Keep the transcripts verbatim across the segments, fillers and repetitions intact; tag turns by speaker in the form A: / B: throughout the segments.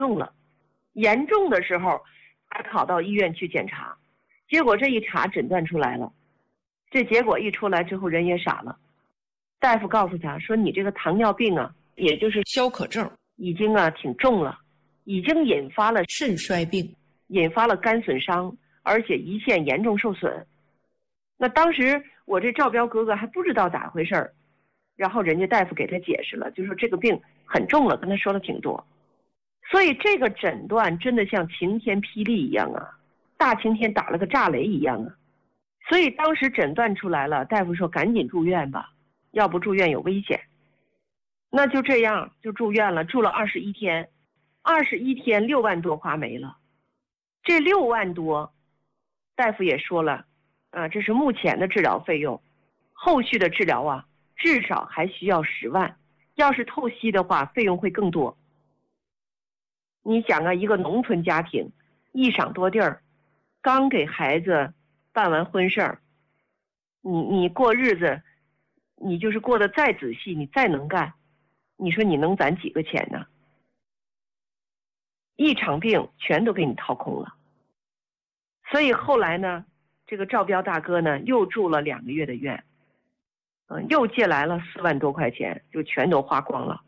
A: 重了，严重的时候还跑到医院去检查，结果这一查诊断出来了，这结果一出来之后人也傻了，大夫告诉他说你这个糖尿病啊，也就是
B: 消渴症，
A: 已经啊挺重了，已经引发了
B: 肾衰病，
A: 引发了肝损伤，而且胰腺严重受损。那当时我这赵彪哥哥还不知道咋回事儿，然后人家大夫给他解释了，就说这个病很重了，跟他说了挺多。所以这个诊断真的像晴天霹雳一样啊，大晴天打了个炸雷一样啊。所以当时诊断出来了，大夫说赶紧住院吧，要不住院有危险。那就这样就住院了，住了二十一天，二十一天六万多花没了。这六万多，大夫也说了，啊，这是目前的治疗费用，后续的治疗啊，至少还需要十万，要是透析的话，费用会更多。你想啊，一个农村家庭，一晌多地儿，刚给孩子办完婚事儿，你你过日子，你就是过得再仔细，你再能干，你说你能攒几个钱呢？一场病全都给你掏空了。所以后来呢，这个赵彪大哥呢又住了两个月的院，嗯，又借来了四万多块钱，就全都花光了。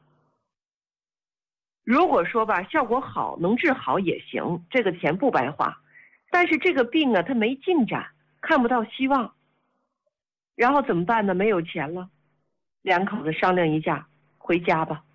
A: 如果说吧效果好，能治好也行，这个钱不白花。但是这个病啊，它没进展，看不到希望。然后怎么办呢？没有钱了，两口子商量一下，回家吧。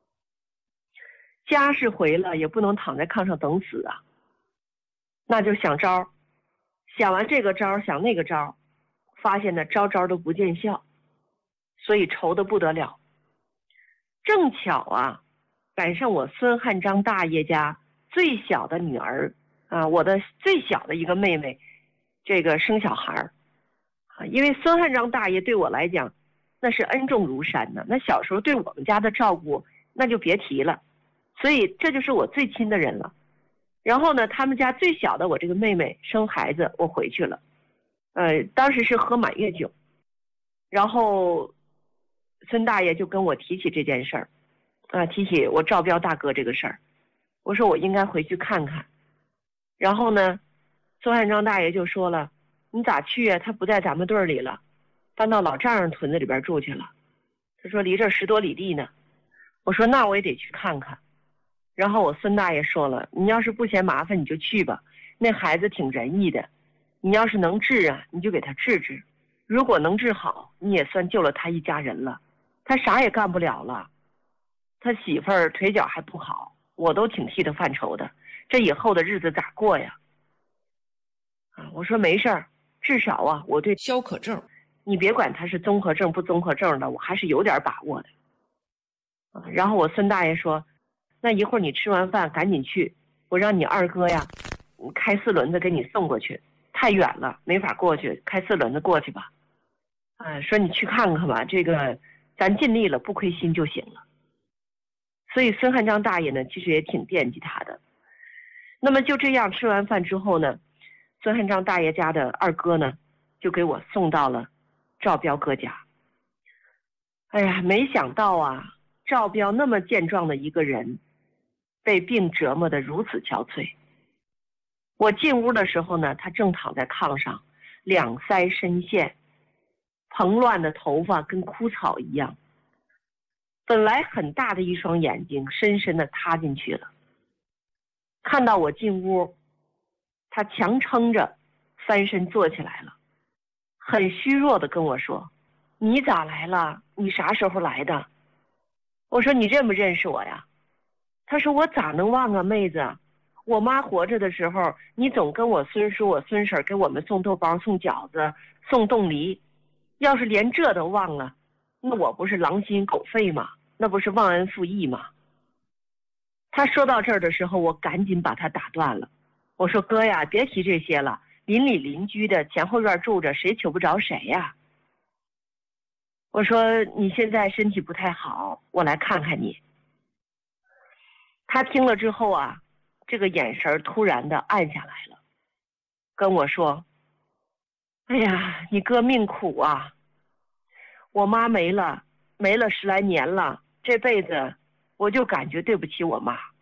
A: 家是回了，也不能躺在炕上等死啊。那就想招，想完这个招，想那个招，发现呢招招都不见效，所以愁得不得了。正巧啊，赶上我孙汉章大爷家最小的女儿啊，我的最小的一个妹妹，这个生小孩儿啊，因为孙汉章大爷对我来讲，那是恩重如山呢。那小时候对我们家的照顾，那就别提了，所以这就是我最亲的人了。然后呢，他们家最小的我这个妹妹生孩子，我回去了，呃，当时是喝满月酒，然后孙大爷就跟我提起这件事儿，啊，提起我赵彪大哥这个事儿，我说我应该回去看看。然后呢，孙汉章大爷就说了，你咋去啊？他不在咱们队里了，搬到老丈人屯子里边住去了。他说离这十多里地呢。我说那我也得去看看。然后我孙大爷说了，你要是不嫌麻烦你就去吧，那孩子挺仁义的，你要是能治啊，你就给他治治，如果能治好，你也算救了他一家人了。他啥也干不了了，他媳妇儿腿脚还不好，我都挺替他犯愁的，这以后的日子咋过呀？啊，我说没事儿，至少啊，我对
B: 消渴症，
A: 你别管他是综合症不综合症的，我还是有点把握的。啊，然后我孙大爷说，那一会儿你吃完饭赶紧去，我让你二哥呀，开四轮子给你送过去，太远了没法过去，开四轮子过去吧。啊，说你去看看吧，这个咱尽力了，不亏心就行了。所以孙汉章大爷呢，其实也挺惦记他的。那么就这样吃完饭之后呢，孙汉章大爷家的二哥呢，就给我送到了赵彪哥家。哎呀，没想到啊，赵彪那么健壮的一个人，被病折磨得如此憔悴。我进屋的时候呢，他正躺在炕上，两腮深陷，蓬乱的头发跟枯草一样，本来很大的一双眼睛深深地塌进去了。看到我进屋，他强撑着翻身坐起来了，很虚弱地跟我说，你咋来了？你啥时候来的？我说你认不认识我呀？他说我咋能忘啊，妹子，我妈活着的时候，你总跟我孙叔我孙婶给我们送豆包送饺子送冻梨，要是连这都忘了，那我不是狼心狗肺吗？那不是忘恩负义吗？他说到这儿的时候，我赶紧把他打断了。我说哥呀，别提这些了，邻里邻居的前后院住着，谁求不着谁呀？我说你现在身体不太好，我来看看你。他听了之后啊，这个眼神突然的暗下来了，跟我说，哎呀，你哥命苦啊，我妈没了没了十来年了，这辈子我就感觉对不起我妈。